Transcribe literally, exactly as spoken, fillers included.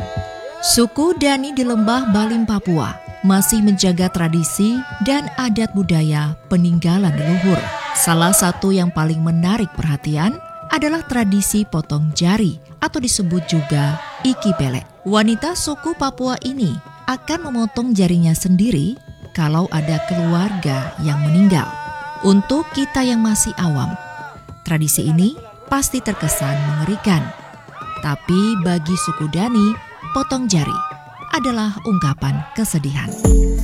Suku Dani di Lembah Balim, Papua masih menjaga tradisi dan adat budaya peninggalan leluhur. Salah satu yang paling menarik perhatian adalah tradisi potong jari atau disebut juga iki pelek. Wanita suku Papua ini akan memotong jarinya sendiri kalau ada keluarga yang meninggal. Untuk kita yang masih awam, tradisi ini pasti terkesan mengerikan. Tapi bagi suku Dani, potong jari adalah ungkapan kesedihan.